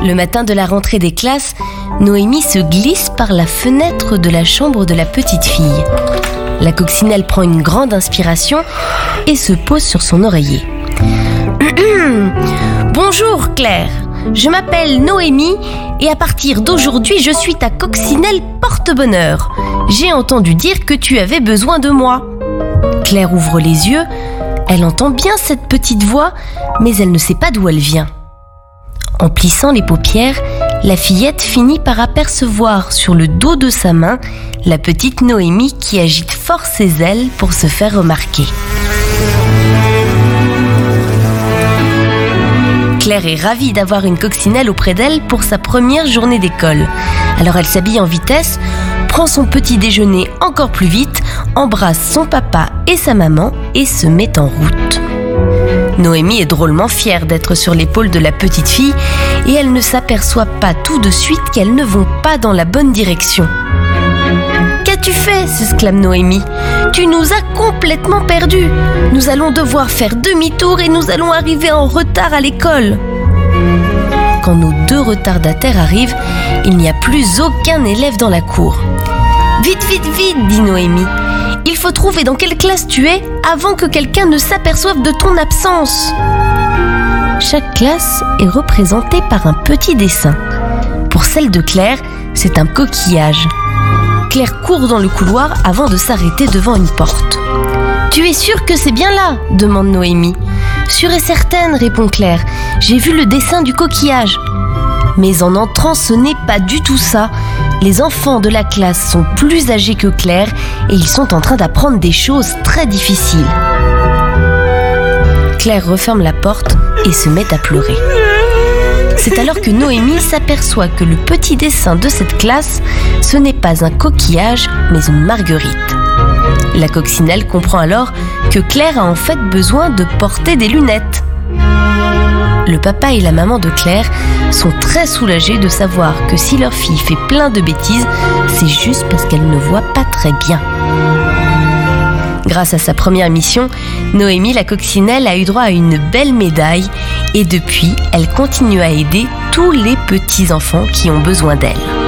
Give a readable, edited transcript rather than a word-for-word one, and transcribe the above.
Le matin de la rentrée des classes, Noémie se glisse par la fenêtre de la chambre de la petite fille. La coccinelle prend une grande inspiration et se pose sur son oreiller. « Bonjour Claire, je m'appelle Noémie et à partir d'aujourd'hui je suis ta coccinelle porte-bonheur. J'ai entendu dire que tu avais besoin de moi. » Claire ouvre les yeux, elle entend bien cette petite voix, mais elle ne sait pas d'où elle vient. En plissant les paupières, la fillette finit par apercevoir sur le dos de sa main la petite Noémie qui agite fort ses ailes pour se faire remarquer. Claire est ravie d'avoir une coccinelle auprès d'elle pour sa première journée d'école. Alors elle s'habille en vitesse, prend son petit déjeuner encore plus vite, embrasse son papa et sa maman et se met en route. Noémie est drôlement fière d'être sur l'épaule de la petite fille et elle ne s'aperçoit pas tout de suite qu'elles ne vont pas dans la bonne direction. « Qu'as-tu fait ?» s'exclame Noémie. « Tu nous as complètement perdus. Nous allons devoir faire demi-tour et nous allons arriver en retard à l'école. » Quand nos deux retardataires arrivent, il n'y a plus aucun élève dans la cour. « Vite, vite, vite !» dit Noémie. « Il faut trouver dans quelle classe tu es avant que quelqu'un ne s'aperçoive de ton absence. » Chaque classe est représentée par un petit dessin. Pour celle de Claire, c'est un coquillage. Claire court dans le couloir avant de s'arrêter devant une porte. « Tu es sûre que c'est bien là ?» demande Noémie. « Sûre et certaine » répond Claire. « J'ai vu le dessin du coquillage. » Mais en entrant, ce n'est pas du tout ça. Les enfants de la classe sont plus âgés que Claire et ils sont en train d'apprendre des choses très difficiles. Claire referme la porte et se met à pleurer. C'est alors que Noémie s'aperçoit que le petit dessin de cette classe, ce n'est pas un coquillage, mais une marguerite. La coccinelle comprend alors que Claire a en fait besoin de porter des lunettes. Le papa et la maman de Claire sont très soulagés de savoir que si leur fille fait plein de bêtises, c'est juste parce qu'elle ne voit pas très bien. Grâce à sa première mission, Noémie la coccinelle a eu droit à une belle médaille et depuis, elle continue à aider tous les petits enfants qui ont besoin d'elle.